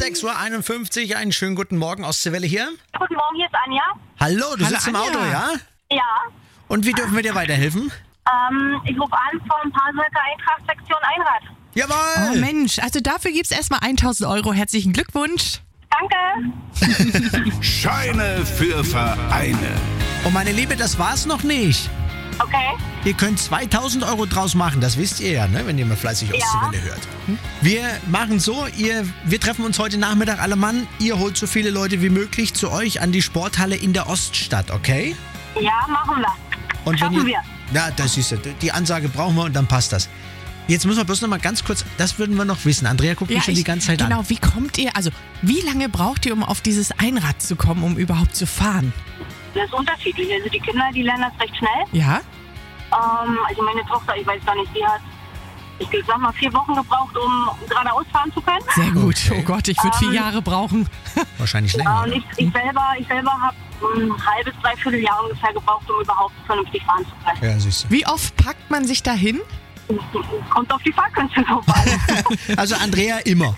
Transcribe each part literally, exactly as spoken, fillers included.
sechs Uhr einundfünfzig, einen schönen guten Morgen, Ostseewelle hier. Guten Morgen, hier ist Anja. Hallo, du Hallo, sitzt im Anja. Auto, ja? Ja, Und wie dürfen wir dir weiterhelfen? ähm, ich rufe an vom Parselke Eintracht Sektion Einrad. Jawohl! Oh Mensch, also dafür gibt's erstmal tausend Euro. Herzlichen Glückwunsch. Danke. Scheine für Vereine. Und meine Liebe, das war's noch nicht. Okay. Ihr könnt zweitausend Euro draus machen, das wisst ihr ja, ne, wenn ihr mal fleißig Ostseewelle hört. Wir machen so, ihr, wir treffen uns heute Nachmittag alle Mann. Ihr holt so viele Leute wie möglich zu euch an die Sporthalle in der Oststadt, okay? Ja, machen wir. Und Schaffen wenn ihr, wir. Ja, das ist die Ansage brauchen wir und dann passt das. Jetzt müssen wir bloß noch mal ganz kurz, das würden wir noch wissen. Andrea guckt mich schon die ganze Zeit genau, an. wie kommt ihr, also wie lange braucht ihr, um auf dieses Einrad zu kommen, um überhaupt zu fahren? Das ist unterschiedlich. Also die Kinder, die lernen das recht schnell. Ja? Ähm, also meine Tochter, ich weiß gar nicht, die hat, ich sag mal, vier Wochen gebraucht, um geradeaus fahren zu können. Sehr gut. Okay. Oh Gott, ich würde vier Ähm, Jahre brauchen. Wahrscheinlich Äh, länger. und ich, ich selber, ich selber habe ein halbes, dreiviertel Jahr ungefähr gebraucht, um überhaupt vernünftig fahren zu können. Ja, siehst du. Wie oft packt man sich da hin? Kommt auf die Fahrkünste drauf an. Also Andrea immer.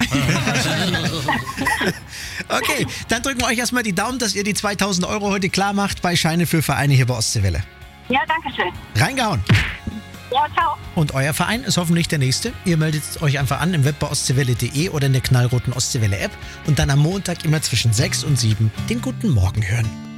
Okay, dann drücken wir euch erstmal die Daumen, dass ihr die zweitausend Euro heute klar macht bei Scheine für Vereine hier bei Ostseewelle. Ja, danke schön. Reingehauen. Ja, ciao. Und euer Verein ist hoffentlich der nächste. Ihr meldet euch einfach an im Web bei ostseewelle punkt de oder in der knallroten Ostseewelle App und dann am Montag immer zwischen sechs und sieben den guten Morgen hören.